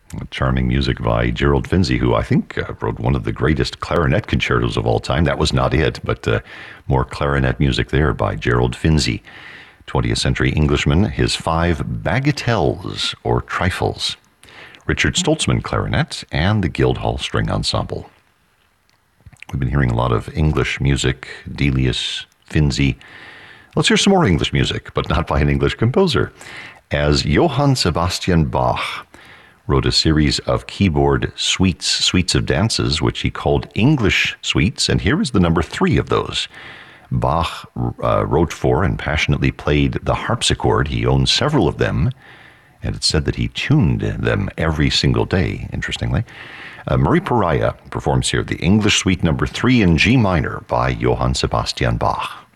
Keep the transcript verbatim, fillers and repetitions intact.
Charming music by Gerald Finzi, who I think uh, wrote one of the greatest clarinet concertos of all time. That was not it, but uh, more clarinet music there by Gerald Finzi. twentieth century Englishman, his five bagatelles, or trifles. Richard Stoltzman clarinet, and the Guildhall String Ensemble. We've been hearing a lot of English music, Delius, Finzi. Let's hear some more English music, but not by an English composer, as Johann Sebastian Bach wrote a series of keyboard suites, suites of dances, which he called English suites, and here is the number three of those. Bach uh, wrote for and passionately played the harpsichord. He owned several of them, and it's said that he tuned them every single day, interestingly. Uh, Marie Pariah performs here the English Suite number three in G minor by Johann Sebastian Bach.